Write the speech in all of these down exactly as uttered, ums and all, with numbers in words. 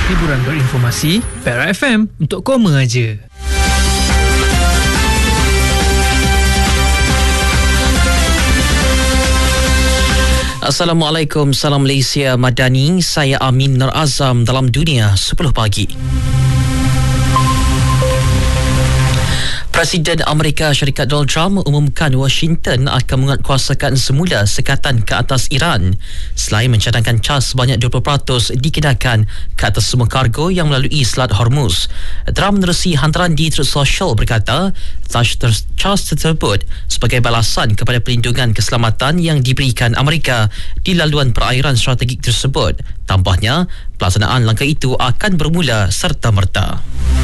Hiburan berinformasi, Perak F M untuk koma aja. Assalamualaikum, salam Malaysia Madani. Saya Amin Nur Azam dalam Dunia sepuluh pagi. Presiden Amerika Syarikat Donald Trump umumkan Washington akan menguatkuasakan semula sekatan ke atas Iran selain mencadangkan cas sebanyak dua puluh peratus dikenakan ke atas semua kargo yang melalui Selat Hormuz. Trump menerusi hantaran di Truth Social berkata cas tersebut sebagai balasan kepada pelindungan keselamatan yang diberikan Amerika di laluan perairan strategik tersebut. Tambahnya, pelaksanaan langkah itu akan bermula serta-merta.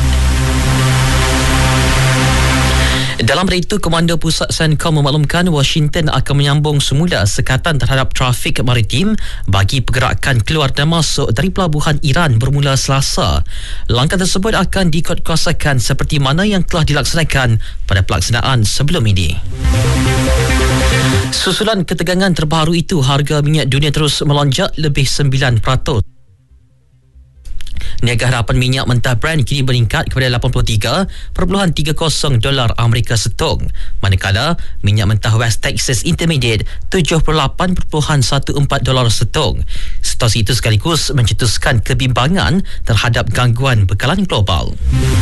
Dalam pada itu, Komando Pusat CENTCOM memaklumkan Washington akan menyambung semula sekatan terhadap trafik maritim bagi pergerakan keluar dan masuk dari pelabuhan Iran bermula Selasa. Langkah tersebut akan dikuatkuasakan seperti mana yang telah dilaksanakan pada pelaksanaan sebelum ini. Susulan ketegangan terbaru itu, harga minyak dunia terus melonjak lebih sembilan peratus. Niaga harapan minyak mentah Brent kini meningkat kepada lapan puluh tiga perpuluhan tiga kosong dolar Amerika setung, manakala minyak mentah West Texas Intermediate tujuh puluh lapan perpuluhan empat belas dolar setung. Situasi itu sekaligus mencetuskan kebimbangan terhadap gangguan bekalan global.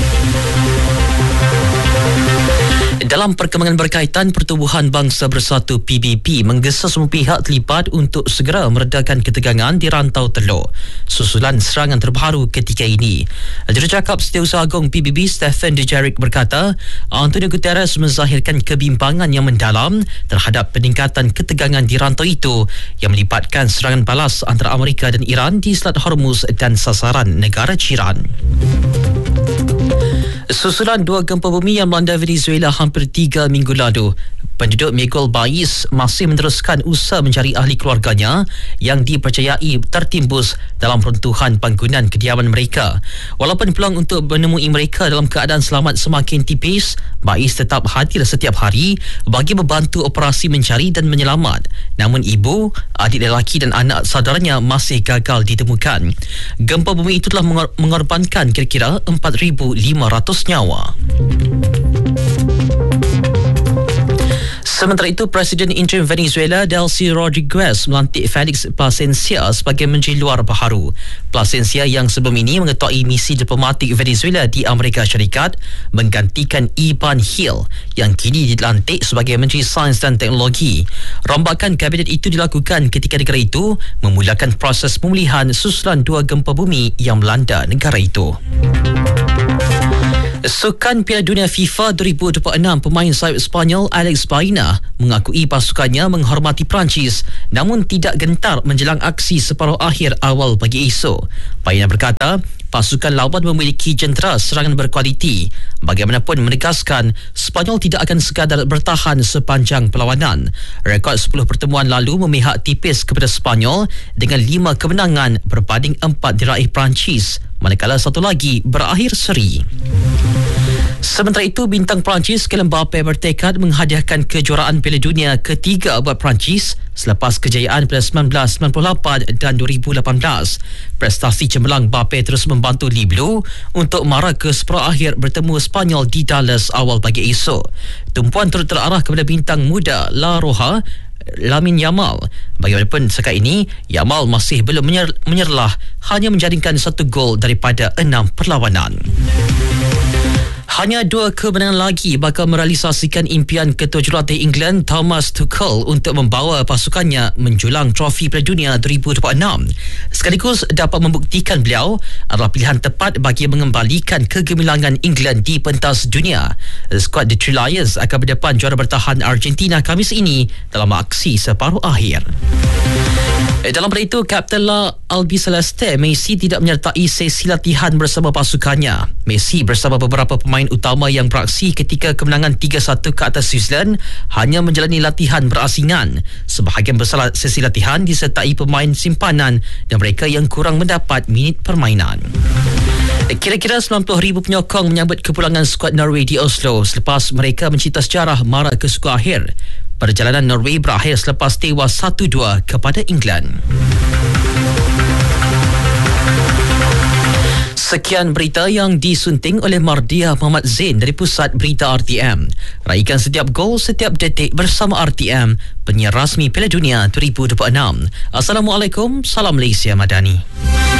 Dalam perkembangan berkaitan, Pertubuhan Bangsa Bersatu P B B menggesa semua pihak terlibat untuk segera meredakan ketegangan di rantau Teluk susulan serangan terbaru ketika ini. Jurucakap Setiausaha Agung P B B Stephen Dujarric berkata, Antonio Guterres menzahirkan kebimbangan yang mendalam terhadap peningkatan ketegangan di rantau itu yang melibatkan serangan balas antara Amerika dan Iran di Selat Hormuz dan sasaran negara jiran. Susulan dua gempa bumi yang melanda Venezuela hampir tiga minggu lalu, penduduk Miguel Bais masih meneruskan usaha mencari ahli keluarganya yang dipercayai tertimbus dalam runtuhan bangunan kediaman mereka. Walaupun peluang untuk menemui mereka dalam keadaan selamat semakin tipis, Bais tetap hadir setiap hari bagi membantu operasi mencari dan menyelamat. Namun ibu, adik lelaki dan anak saudaranya masih gagal ditemukan. Gempa bumi itu telah mengor- mengorbankan kira-kira empat ribu lima ratus nyawa. Sementara itu, Presiden Interim Venezuela Delcy Rodriguez melantik Felix Plasencia sebagai Menteri Luar baharu. Plasencia yang sebelum ini mengetuai misi diplomatik Venezuela di Amerika Syarikat menggantikan Ivan Hill yang kini dilantik sebagai Menteri Sains dan Teknologi. Rombakan kabinet itu dilakukan ketika negara itu memulakan proses pemulihan susulan dua gempa bumi yang melanda negara itu. Sukan Piala Dunia FIFA dua ribu dua puluh enam, pemain sayap Sepanyol Alex Baena mengakui pasukannya menghormati Perancis namun tidak gentar menjelang aksi separuh akhir awal pagi esok. Baena berkata pasukan lawan memiliki jentera serangan berkualiti. Bagaimanapun menegaskan Sepanyol tidak akan sekadar bertahan sepanjang perlawanan. Rekod sepuluh pertemuan lalu memihak tipis kepada Sepanyol dengan lima kemenangan berbanding empat diraih Perancis, manakala satu lagi berakhir seri. Sementara itu, bintang Perancis Kylian Mbappe bertekad menghadiahkan kejuaraan Piala Dunia ketiga buat Perancis selepas kejayaan pada seribu sembilan ratus sembilan puluh lapan dan dua ribu lapan belas. Prestasi cemerlang Mbappe terus membantu Le Bleu untuk mara ke separuh akhir bertemu Sepanyol di Dallas awal pagi esok. Tumpuan turut terarah kepada bintang muda La Roja, Lamine Yamal. Bagaimanapun sekat ini, Yamal masih belum menyer- menyerlah, hanya menjaringkan satu gol daripada enam perlawanan. Hanya dua kemenangan lagi bakal merealisasikan impian ketua jurulatih England Thomas Tuchel untuk membawa pasukannya menjulang trofi Piala Dunia dua ribu dua puluh enam. Sekaligus dapat membuktikan beliau adalah pilihan tepat bagi mengembalikan kegemilangan England di pentas dunia. Skuad The Three Lions akan berdepan juara bertahan Argentina Khamis ini dalam aksi separuh akhir. Dalam pada itu, Kapten La Albi Celeste Messi tidak menyertai sesi latihan bersama pasukannya. Messi bersama beberapa pemain utama yang beraksi ketika kemenangan tiga satu ke atas Switzerland hanya menjalani latihan berasingan. Sebahagian besar sesi latihan disertai pemain simpanan dan mereka yang kurang mendapat minit permainan. Kira-kira sembilan puluh ribu penyokong menyambut kepulangan skuad Norway di Oslo selepas mereka mencipta sejarah mara ke suku akhir. Perjalanan Norway berakhir selepas tewas satu dua kepada England. Sekian berita yang disunting oleh Mardia Muhammad Zain dari Pusat Berita R T M. Raikan setiap gol, setiap detik bersama R T M, penyiar rasmi Piala Dunia dua ribu dua puluh enam. Assalamualaikum, salam Malaysia Madani.